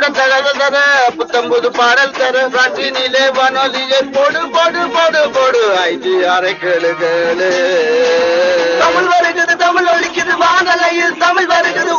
கூட தகவல் தர புத்தம்புது பாடல் தர காற்றினிலே வானொலியை போடு போடு போடு போடு ஐடி அரை கேளு கேளு தமிழ் வருகிறது தமிழ் ஒழிக்குது வானலையில் தமிழ் வருகிறது